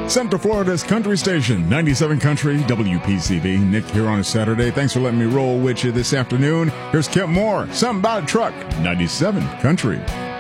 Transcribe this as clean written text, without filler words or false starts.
Central Florida's country station, 97 Country, WPCB. Nick here on a Saturday. Thanks for letting me roll with you this afternoon. Here's Kent Moore, Something About a Truck, 97 Country.